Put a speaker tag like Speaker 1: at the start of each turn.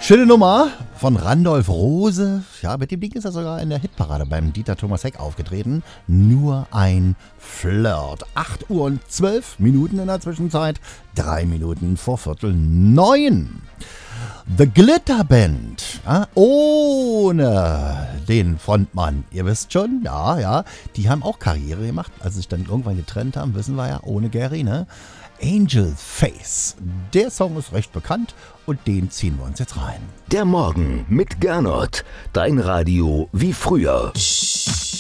Speaker 1: Schöne Nummer von Randolph Rose. Ja, mit dem Ding ist er sogar in der Hitparade beim Dieter Thomas Heck aufgetreten. Nur ein Flirt. 8 Uhr und 12 Minuten in der Zwischenzeit. 3 Minuten vor 8:45. The Glitter Band. Ja, ohne den Frontmann. Ihr wisst schon, ja. Die haben auch Karriere gemacht. Als sie sich dann irgendwann getrennt haben, wissen wir ja, ohne Gary, ne? Angel Face. Der Song ist recht bekannt und den ziehen wir uns jetzt rein.
Speaker 2: Der Morgen mit Gernot. Dein Radio wie früher.